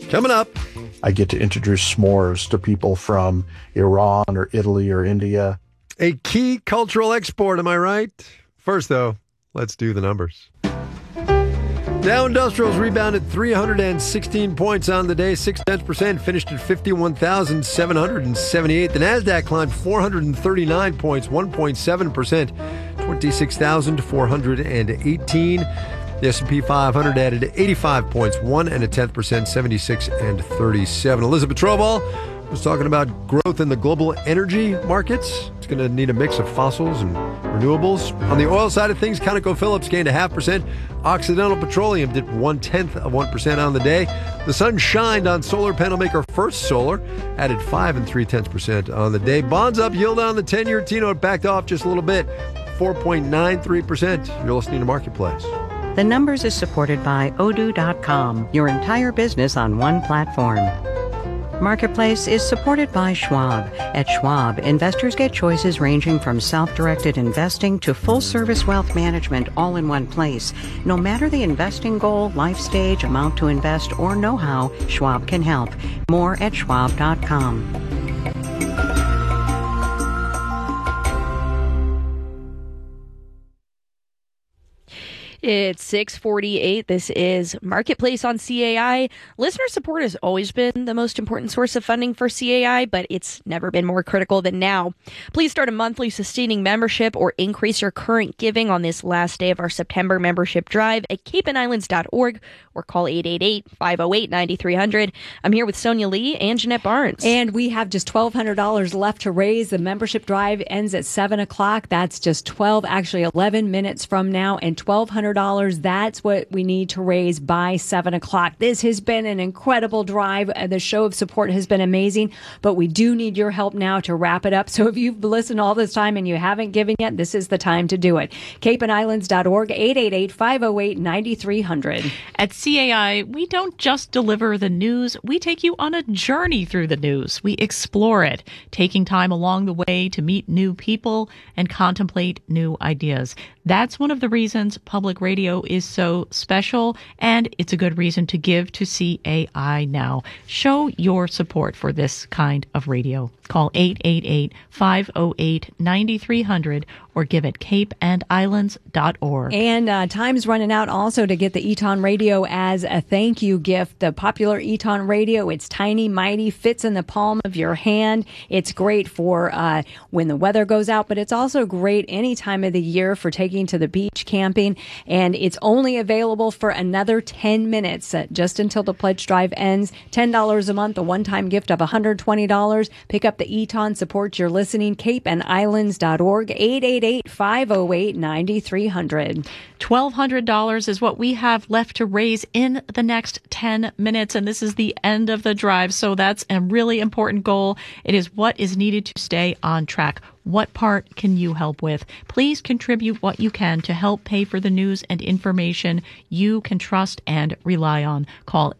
Coming up, I get to introduce s'mores to people from Iran or Italy or India. A key cultural export, am I right? First, though, let's do the numbers. Dow Industrials rebounded 316 points on the day, 0.6%, finished at 51,778. The NASDAQ climbed 439 points, 1.7%, 26,418. The S&P 500 added 85 points, 1.1%, 76 and 37. Elizabeth Trovall was talking about growth in the global energy markets. It's going to need a mix of fossils and renewables. On the oil side of things, ConocoPhillips gained 0.5%. Occidental Petroleum dipped 0.1% on the day. The sun shined on solar panel maker First Solar, added 5 3/10% on the day. Bonds up, yield on the 10-year T-note backed off just a little bit, 4.93%. You're listening to Marketplace. The Numbers is supported by Odoo.com, your entire business on one platform. Marketplace is supported by Schwab. At Schwab, investors get choices ranging from self-directed investing to full-service wealth management all in one place. No matter the investing goal, life stage, amount to invest, or know-how, Schwab can help. More at Schwab.com. It's 6:48. This is Marketplace on CAI. Listener support has always been the most important source of funding for CAI, but it's never been more critical than now. Please start a monthly sustaining membership or increase your current giving on this last day of our September membership drive at capeandislands.org or call 888-508-9300. I'm here with Sonia Lee and Jeanette Barnes. And we have just $1,200 left to raise. The membership drive ends at 7 o'clock. That's just 11 minutes from now, and $1,200. That's what we need to raise by 7 o'clock. This has been an incredible drive. The show of support has been amazing, but we do need your help now to wrap it up. So if you've listened all this time and you haven't given yet, this is the time to do it. capeandislands.org, 888-508-9300. At CAI, we don't just deliver the news. We take you on a journey through the news. We explore it, taking time along the way to meet new people and contemplate new ideas. That's one of the reasons public radio is so special, and it's a good reason to give to CAI now. Show your support for this kind of radio. Call 888-508-9300 or give at capeandislands.org. And time's running out also to get the Eton Radio as a thank you gift. The popular Eton Radio, it's tiny, mighty, fits in the palm of your hand. It's great for when the weather goes out, but it's also great any time of the year for taking to the beach, camping. And it's only available for another 10 minutes, just until the pledge drive ends. $10 a month, a one-time gift of $120. Pick up the Eton, support your listening. capeandislands.org, 888-508-9300. $1,200 is what we have left to raise in the next 10 minutes, and this is the end of the drive, so that's a really important goal. It is what is needed to stay on track. What part can you help with? Please contribute what you can to help pay for the news and information you can trust and rely on. Call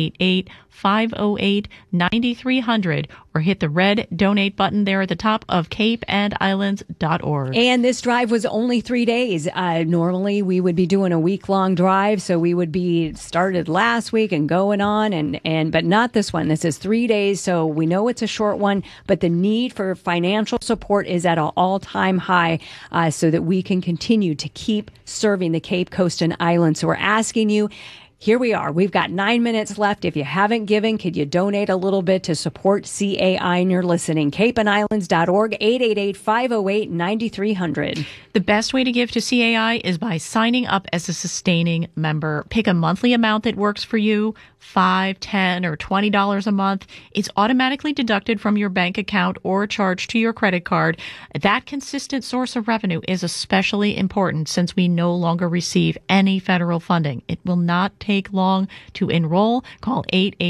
888-508-9300 or hit the red donate button there at the top of capeandislands.org. And this drive was only 3 days. Normally we would be doing a week-long drive, so we would be started last week and going on, but not this one. This is 3 days, so we know it's a short one, but the need for financial support is at an all-time high, so that we can continue to keep serving the Cape Coast and Islands. So we're asking you, here we are. We've got 9 minutes left. If you haven't given, could you donate a little bit to support CAI and you're listening? capeandislands.org, 888-508-9300. The best way to give to CAI is by signing up as a sustaining member. Pick a monthly amount that works for you, $5, $10, or $20 a month. It's automatically deducted from your bank account or charged to your credit card. That consistent source of revenue is especially important since we no longer receive any federal funding. It will not take long to enroll. Call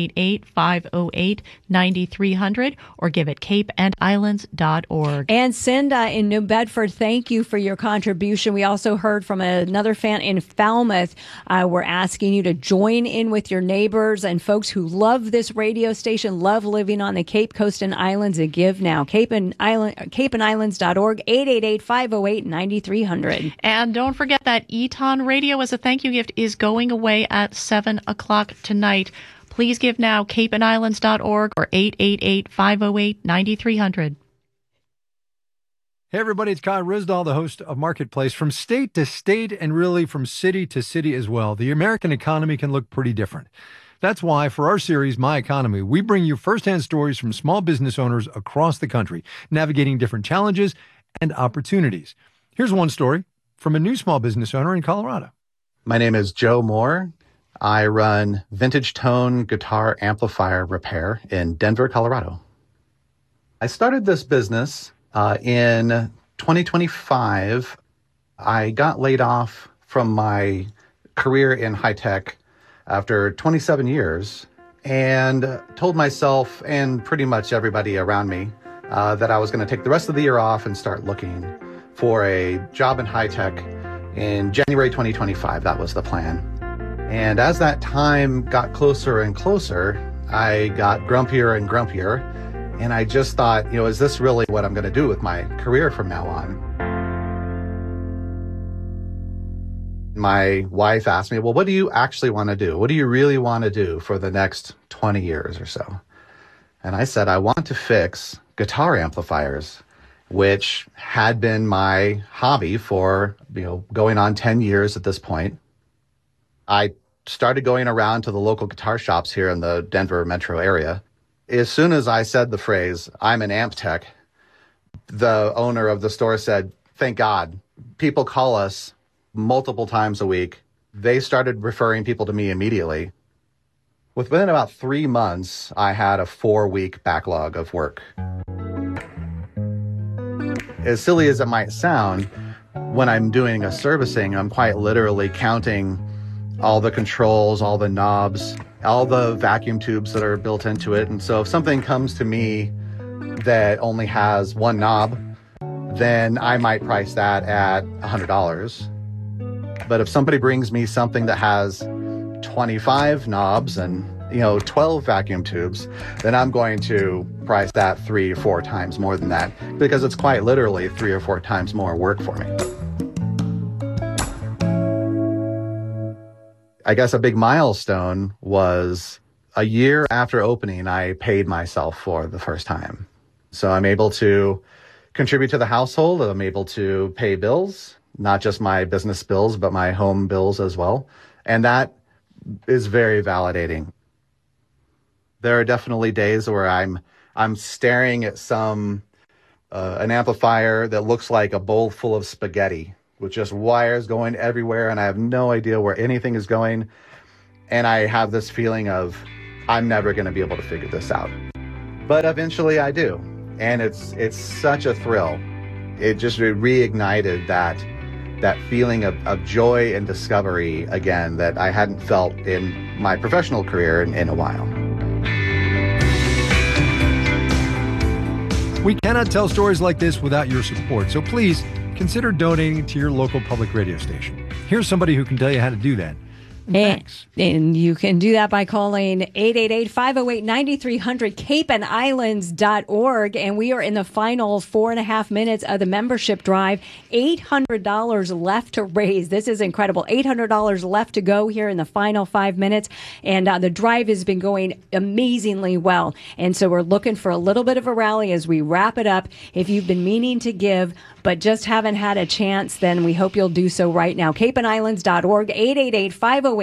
888-508-9300 or give at capeandislands.org. And Cinda in New Bedford, thank you for your contribution. We also heard from another fan in Falmouth. We're asking you to join in with your neighbors and folks who love this radio station, love living on the Cape Coast and Islands, and give now. capeandislands.org, 888-508-9300. And don't forget that Eton Radio as a thank you gift is going away at 7 o'clock tonight. Please give now, capeandislands.org or 888-508-9300. Hey, everybody, it's Kai Risdahl, the host of Marketplace. From state to state and really from city to city as well, the American economy can look pretty different. That's why for our series, My Economy, we bring you firsthand stories from small business owners across the country, navigating different challenges and opportunities. Here's one story from a new small business owner in Colorado. My name is Joe Moore. I run Vintage Tone Guitar Amplifier Repair in Denver, Colorado. I started this business in 2025. I got laid off from my career in high tech after 27 years and told myself and pretty much everybody around me that I was going to take the rest of the year off and start looking for a job in high tech in January 2025. That was the plan. And as that time got closer and closer, I got grumpier and grumpier. And I just thought, is this really what I'm going to do with my career from now on? My wife asked me, well, what do you actually want to do? What do you really want to do for the next 20 years or so? And I said, I want to fix guitar amplifiers, which had been my hobby for, going on 10 years at this point. I started going around to the local guitar shops here in the Denver metro area. As soon as I said the phrase, I'm an amp tech, the owner of the store said, thank God. People call us multiple times a week. They started referring people to me immediately. Within about 3 months, I had a 4-week backlog of work. As silly as it might sound, when I'm doing a servicing, I'm quite literally counting all the controls, all the knobs, all the vacuum tubes that are built into it. And so if something comes to me that only has one knob, then I might price that at $100. But if somebody brings me something that has 25 knobs and 12 vacuum tubes, then I'm going to price that 3 or 4 times more than that, because it's quite literally 3 or 4 times more work for me. I guess a big milestone was a year after opening, I paid myself for the first time. So I'm able to contribute to the household. I'm able to pay bills, not just my business bills, but my home bills as well. And that is very validating. There are definitely days where I'm staring at an amplifier that looks like a bowl full of spaghetti, with just wires going everywhere, and I have no idea where anything is going. And I have this feeling of, I'm never going to be able to figure this out. But eventually I do. And it's such a thrill. It just reignited that feeling of joy and discovery again that I hadn't felt in my professional career in a while. We cannot tell stories like this without your support, so please consider donating to your local public radio station. Here's somebody who can tell you how to do that. Thanks. And you can do that by calling 888-508-9300, capeandislands.org. And we are in the final 4.5 minutes of the membership drive. $800 left to raise. This is incredible. $800 left to go here in the final 5 minutes. And the drive has been going amazingly well. And so we're looking for a little bit of a rally as we wrap it up. If you've been meaning to give, but just haven't had a chance, then we hope you'll do so right now. capeandislands.org, 888-508-9300,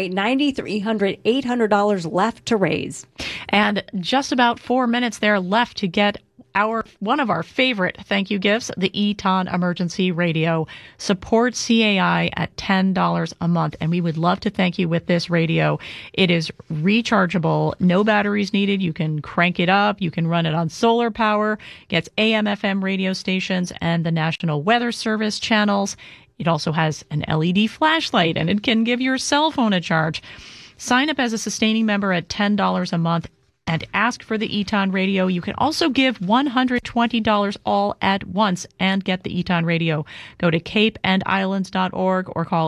$800 left to raise. And just about 4 minutes there left to get one of our favorite thank you gifts, the Eton Emergency Radio. Support CAI at $10 a month. And we would love to thank you with this radio. It is rechargeable, no batteries needed. You can crank it up. You can run it on solar power. Gets AM, FM radio stations and the National Weather Service channels. It also has an LED flashlight, and it can give your cell phone a charge. Sign up as a sustaining member at $10 a month. and ask for the Eton Radio. You can also give $120 all at once and get the Eton Radio. Go to capeandislands.org or call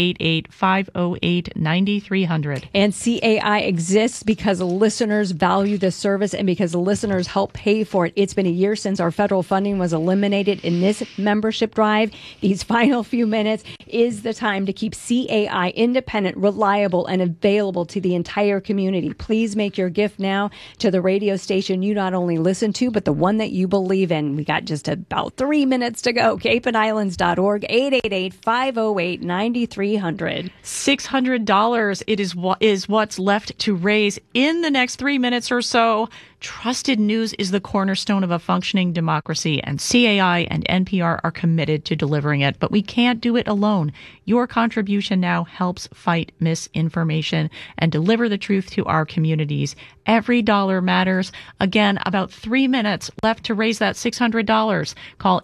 888-508-9300. And CAI exists because listeners value the service and because listeners help pay for it. It's been a year since our federal funding was eliminated in this membership drive. These final few minutes is the time to keep CAI independent, reliable, and available to the entire community. Please make your gift now to the radio station you not only listen to, but the one that you believe in. We got just about 3 minutes to go. capeandislands.org, 888-508-9300. $600 is what's left to raise in the next 3 minutes or so. Trusted news is the cornerstone of a functioning democracy, and CAI and NPR are committed to delivering it. But we can't do it alone. Your contribution now helps fight misinformation and deliver the truth to our communities. Every dollar matters. Again, about 3 minutes left to raise that $600. Call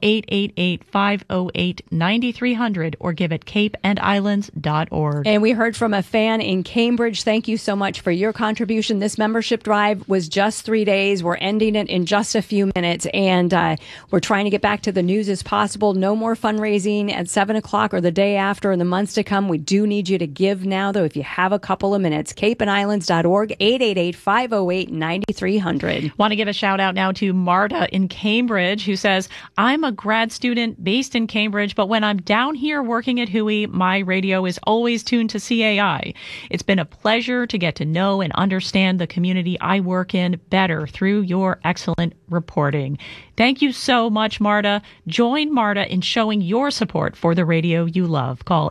888-508-9300 or give at capeandislands.org. And we heard from a fan in Cambridge. Thank you so much for your contribution. This membership drive was just 3 days. We're ending it in just a few minutes, and we're trying to get back to the news as possible. No more fundraising at 7 o'clock or the day after in the months to come. We do need you to give now, though, if you have a couple of minutes. capeandislands.org, 888-508-9300. Want to give a shout out now to Marta in Cambridge, who says, I'm a grad student based in Cambridge, but when I'm down here working at Huey, my radio is always tuned to CAI. It's been a pleasure to get to know and understand the community I work in better through your excellent reporting. Thank you so much, Marta. Join Marta in showing your support for the radio you love. Call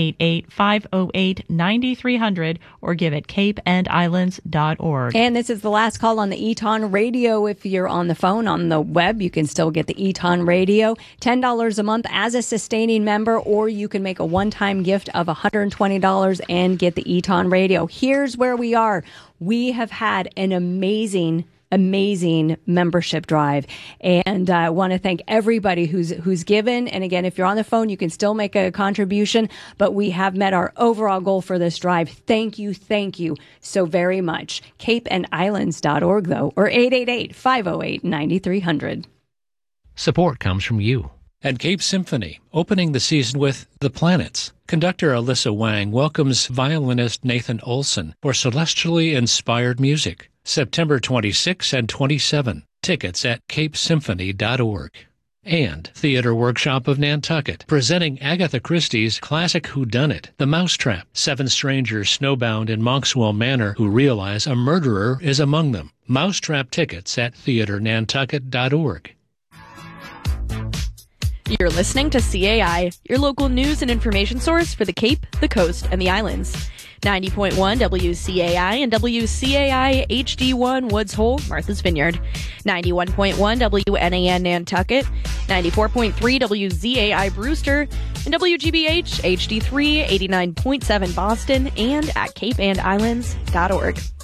888-508-9300 or give at capeandislands.org. And this is the last call on the Eton Radio. If you're on the phone, on the web, you can still get the Eton Radio. $10 a month as a sustaining member, or you can make a one-time gift of $120 and get the Eton Radio. Here's where we are. We have had an amazing membership drive, and I want to thank everybody who's given. And again, if you're on the phone, you can still make a contribution, but we have met our overall goal for this drive. Thank you so very much. capeandislands.org, though, or 888-508-9300. Support comes from you. And Cape Symphony, opening the season with The Planets. Conductor Alyssa Wang welcomes violinist Nathan Olson for celestially inspired music. September 26 and 27. Tickets at capesymphony.org. And Theater Workshop of Nantucket, presenting Agatha Christie's classic whodunit, The Mousetrap. 7 strangers snowbound in Monkswell Manor who realize a murderer is among them. Mousetrap tickets at theaternantucket.org. You're listening to CAI, your local news and information source for the Cape, the Coast, and the Islands. 90.1 WCAI and WCAI HD1 Woods Hole, Martha's Vineyard. 91.1 WNAN Nantucket. 94.3 WZAI Brewster. And WGBH HD3 89.7 Boston, and at capeandislands.org.